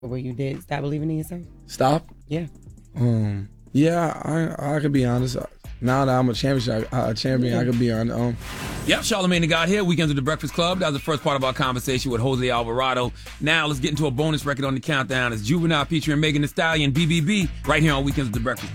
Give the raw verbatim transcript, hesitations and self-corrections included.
Where you did stop believing in yourself? Stop? Yeah. Um. Yeah, I I could be honest. Now that I'm a champion, a champion, I could be on. Um. Yep, Charlamagne the God here. Weekends with the Breakfast Club. That was the first part of our conversation with Jose Alvarado. Now let's get into a bonus record on the countdown. It's Juvenile featuring Megan Thee Stallion, B B B, right here on Weekends with the Breakfast Club.